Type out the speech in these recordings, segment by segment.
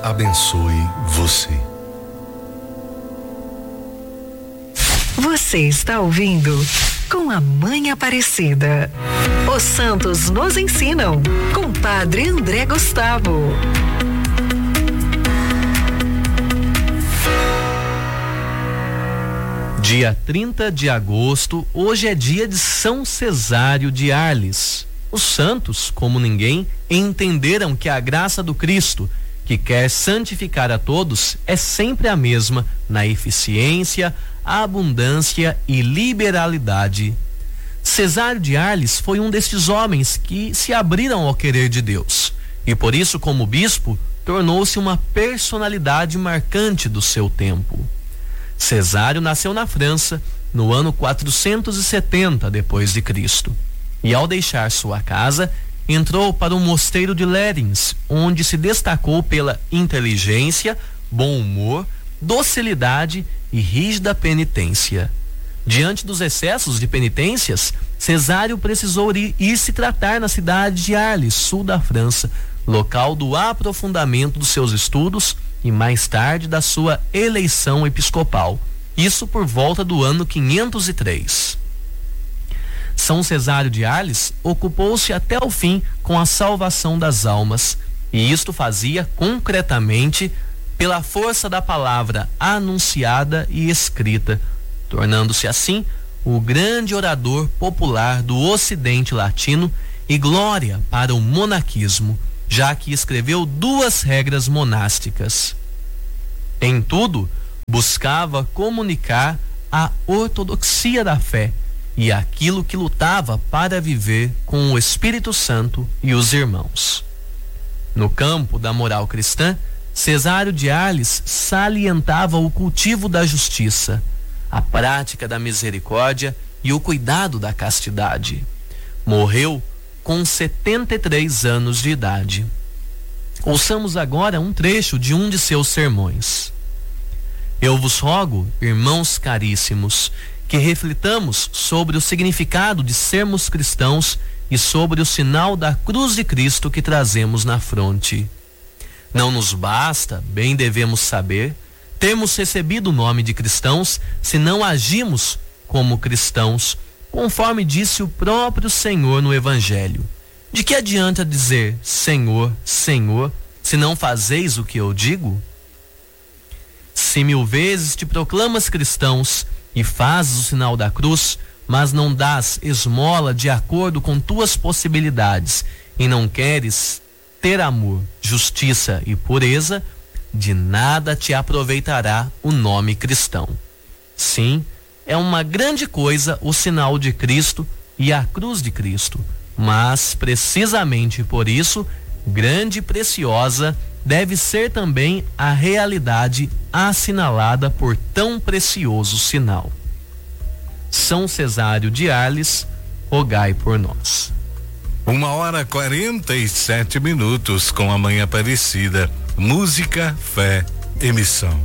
abençoe você. Você está ouvindo Com a Mãe Aparecida. Os santos nos ensinam, com Padre André Gustavo. Dia 30 de agosto, hoje é dia de São Cesário de Arles. Os santos, como ninguém, entenderam que a graça do Cristo, que quer santificar a todos, é sempre a mesma na eficiência, abundância e liberalidade. Cesário de Arles foi um destes homens que se abriram ao querer de Deus e por isso, como bispo, tornou-se uma personalidade marcante do seu tempo. Cesário nasceu na França no ano 470 depois de Cristo e, ao deixar sua casa, entrou para o mosteiro de Lerins, onde se destacou pela inteligência, bom humor, docilidade e rígida penitência. Diante dos excessos de penitências, Cesário precisou ir se tratar na cidade de Arles, sul da França, local do aprofundamento dos seus estudos e mais tarde da sua eleição episcopal. Isso por volta do ano 503. São Cesário de Arles ocupou-se até o fim com a salvação das almas, e isto fazia concretamente pela força da palavra anunciada e escrita, tornando-se assim o grande orador popular do Ocidente Latino e glória para o monaquismo, já que escreveu 2 regras monásticas. Em tudo, buscava comunicar a ortodoxia da fé e aquilo que lutava para viver com o Espírito Santo e os irmãos. No campo da moral cristã, Cesário de Arles salientava o cultivo da justiça, a prática da misericórdia e o cuidado da castidade. Morreu com 73 anos de idade. Ouçamos agora um trecho de um de seus sermões. Eu vos rogo, irmãos caríssimos, que reflitamos sobre o significado de sermos cristãos e sobre o sinal da cruz de Cristo que trazemos na fronte. Não nos basta, bem devemos saber, termos recebido o nome de cristãos se não agimos como cristãos, conforme disse o próprio Senhor no Evangelho. De que adianta dizer Senhor, Senhor, se não fazeis o que eu digo? Se 1000 vezes te proclamas cristãos e fazes o sinal da cruz, mas não dás esmola de acordo com tuas possibilidades e não queres ter amor, justiça e pureza, de nada te aproveitará o nome cristão. Sim, é uma grande coisa o sinal de Cristo e a cruz de Cristo, mas precisamente por isso, grande e preciosa deve ser também a realidade assinalada por tão precioso sinal. São Cesário de Arles, rogai por nós. 1h47 com a Mãe Aparecida. Música, fé, emissão.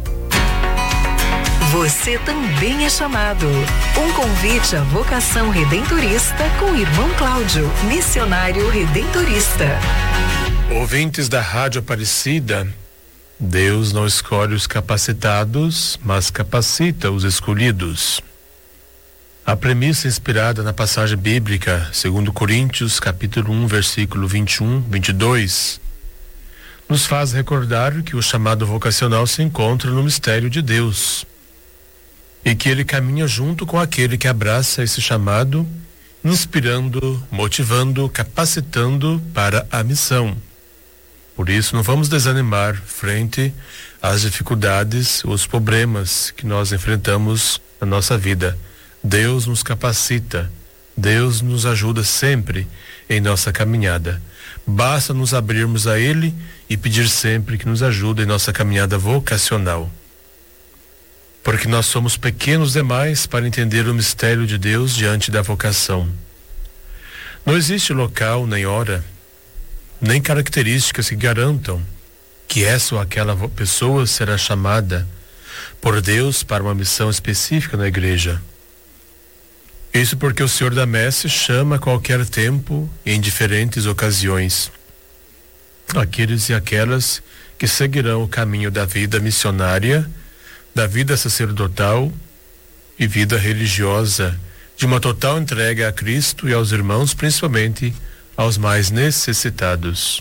Você também é chamado. Um convite à vocação redentorista com o irmão Cláudio, missionário redentorista. Ouvintes da Rádio Aparecida, Deus não escolhe os capacitados, mas capacita os escolhidos. A premissa inspirada na passagem bíblica, 2 Coríntios, capítulo 1, versículo 21, 22, nos faz recordar que o chamado vocacional se encontra no mistério de Deus e que ele caminha junto com aquele que abraça esse chamado, inspirando, motivando, capacitando para a missão. Por isso, não vamos desanimar frente às dificuldades, os problemas que nós enfrentamos na nossa vida. Deus nos capacita, Deus nos ajuda sempre em nossa caminhada. Basta nos abrirmos a Ele e pedir sempre que nos ajude em nossa caminhada vocacional. Porque nós somos pequenos demais para entender o mistério de Deus diante da vocação. Não existe local, nem hora, nem características que garantam que essa ou aquela pessoa será chamada por Deus para uma missão específica na igreja. Isso porque o Senhor da Messe chama a qualquer tempo e em diferentes ocasiões. aqueles e aquelas que seguirão o caminho da vida missionária, da vida sacerdotal e vida religiosa, de uma total entrega a Cristo e aos irmãos, principalmente aos mais necessitados.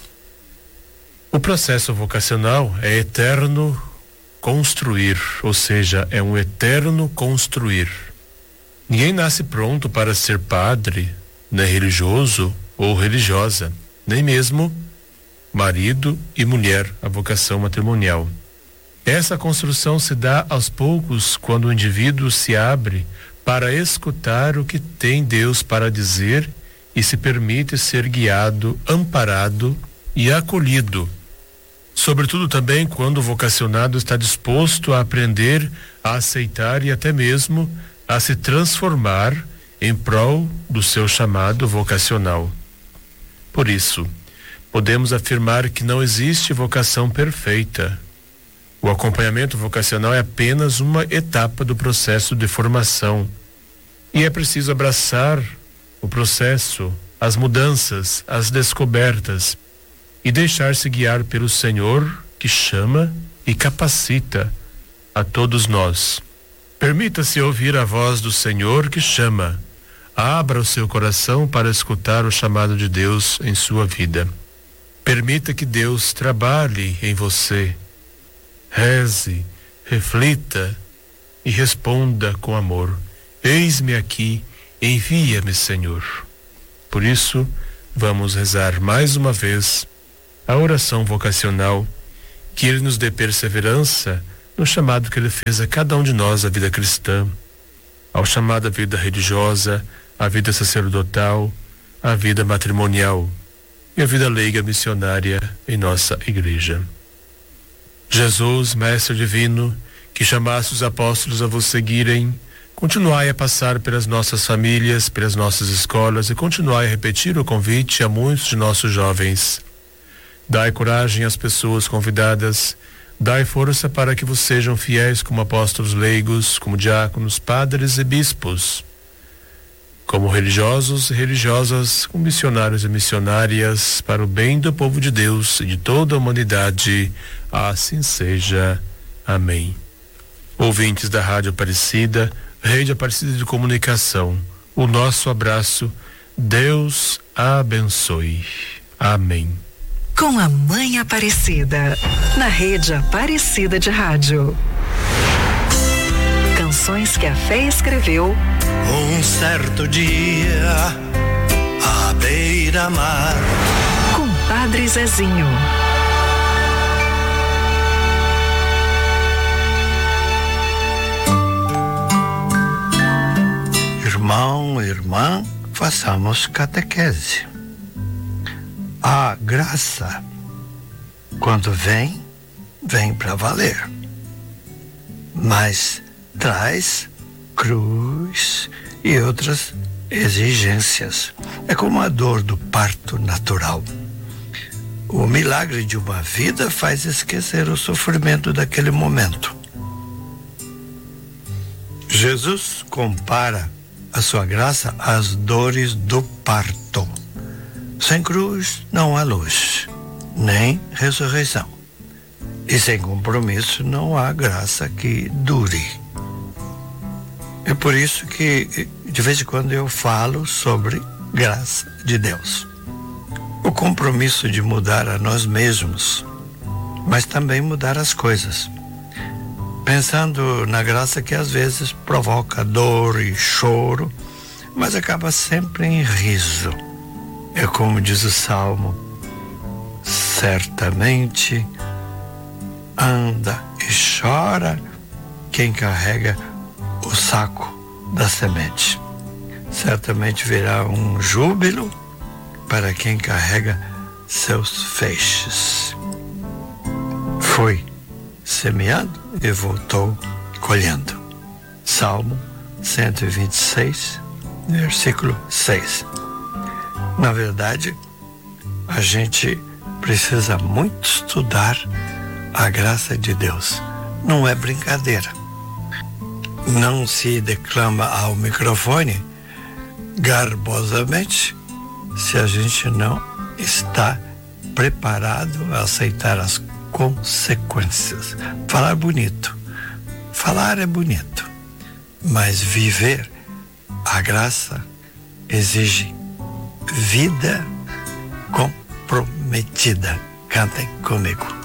O processo vocacional é eterno construir, ou seja, é um eterno construir. Ninguém nasce pronto para ser padre, nem religioso ou religiosa, nem mesmo marido e mulher, a vocação matrimonial. Essa construção se dá aos poucos quando o indivíduo se abre para escutar o que tem Deus para dizer e se permite ser guiado, amparado e acolhido. Sobretudo também quando o vocacionado está disposto a aprender, a aceitar e até mesmo a se transformar em prol do seu chamado vocacional. Por isso, podemos afirmar que não existe vocação perfeita. O acompanhamento vocacional é apenas uma etapa do processo de formação. E é preciso abraçar o processo, as mudanças, as descobertas e deixar-se guiar pelo Senhor que chama e capacita a todos nós. Permita-se ouvir a voz do Senhor que chama. Abra o seu coração para escutar o chamado de Deus em sua vida. Permita que Deus trabalhe em você. Reze, reflita e responda com amor. Eis-me aqui, envia-me, Senhor. Por isso, vamos rezar mais uma vez a oração vocacional, que Ele nos dê perseverança no chamado que Ele fez a cada um de nós à vida cristã, ao chamado à vida religiosa, à vida sacerdotal, à vida matrimonial e à vida leiga missionária em nossa igreja. Jesus, Mestre Divino, que chamasse os apóstolos a vos seguirem, continuai a passar pelas nossas famílias, pelas nossas escolas e continuai a repetir o convite a muitos de nossos jovens. Dai coragem às pessoas convidadas, dai força para que vos sejam fiéis como apóstolos leigos, como diáconos, padres e bispos, como religiosos e religiosas, como missionários e missionárias, para o bem do povo de Deus e de toda a humanidade. Assim seja. Amém. Ouvintes da Rádio Aparecida, Rede Aparecida de Comunicação, o nosso abraço. Deus abençoe. Amém. Com a Mãe Aparecida, na Rede Aparecida de Rádio. Canções que a fé escreveu. Um certo dia, à beira-mar. Com Padre Zezinho. Irmão, irmã, façamos catequese. A graça, quando vem para valer. Mas traz cruz e outras exigências. É como a dor do parto natural. O milagre de uma vida faz esquecer o sofrimento daquele momento. Jesus compara a sua graça às dores do parto. Sem cruz não há luz, nem ressurreição. E sem compromisso não há graça que dure. É por isso que, de vez em quando, eu falo sobre graça de Deus. O compromisso de mudar a nós mesmos, mas também mudar as coisas. Pensando na graça que às vezes provoca dor e choro, mas acaba sempre em riso. É como diz o Salmo: certamente anda e chora quem carrega o saco da semente. Certamente virá um júbilo para quem carrega seus feixes. Foi semeando e voltou colhendo. Salmo 126, versículo 6. Na verdade, a gente precisa muito estudar a graça de Deus. Não é brincadeira. Não se declama ao microfone garbosamente se a gente não está preparado a aceitar as consequências. Falar bonito. Falar é bonito. Mas viver a graça exige vida comprometida. Cantem comigo.